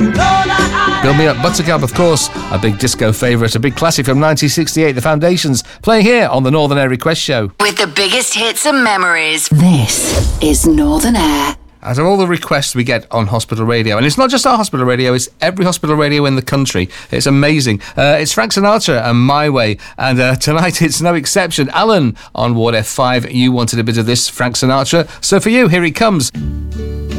Build Me Up, Buttercup, of course, a big disco favourite, a big classic from 1968, The Foundations, playing here on the Northern Air Request Show. With the biggest hits and memories. This is Northern Air. Out of all the requests we get on hospital radio, and it's not just our hospital radio, it's every hospital radio in the country. It's amazing. It's Frank Sinatra and My Way, and tonight it's no exception. Alan on Ward F5, you wanted a bit of this Frank Sinatra, so for you, here he comes.